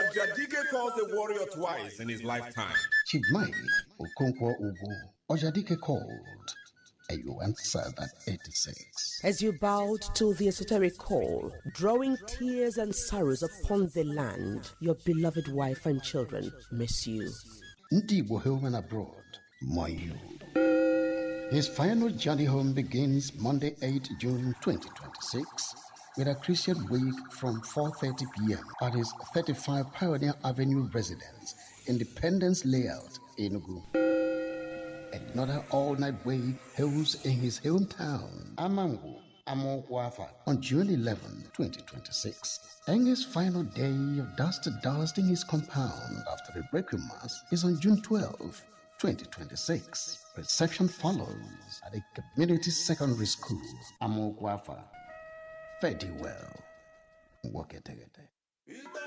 Ojadike calls a warrior twice in his lifetime. Chief Mike Okonkwo Ugu, Ojadike called, and you answered at 86. As you bowed to the esoteric call, drawing tears and sorrows upon the land, your beloved wife and children miss you. Ndibo home and abroad, Moyu. His final journey home begins Monday, 8 June 2026, with a Christian wake from 4:30 p.m. at his 35 Pioneer Avenue residence, Independence Layout, Enugu. Another all-night wake holds in his hometown, Amangu, Amokwafa, on June 11, 2026. And his final day of dust in his compound after the Requiem Mass is on June 12, 2026. Reception follows at the Community Secondary School, Amokwafa. Fare thee well. Walk it.